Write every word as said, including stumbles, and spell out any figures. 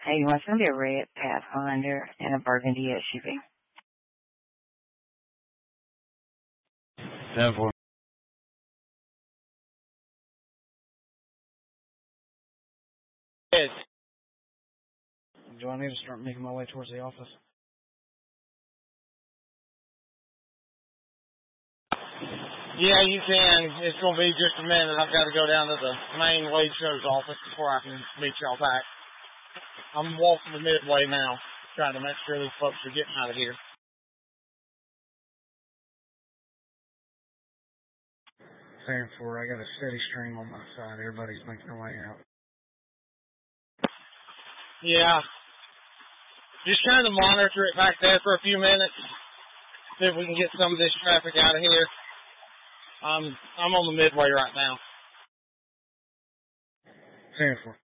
Hey, you want to be a red Pathfinder and a burgundy S U V? ten four. Yes. Do I need to start making my way towards the office? Yeah, you can. It's going to be just a minute. I've got to go down to the main Wade Show's office before I can meet y'all back. I'm walking the midway now, trying to make sure these folks are getting out of here. ten four, I got a steady stream on my side. Everybody's making their way out. Yeah. Just trying to monitor it back there for a few minutes. See if we can get some of this traffic out of here. I'm I'm on the midway right now. ten four.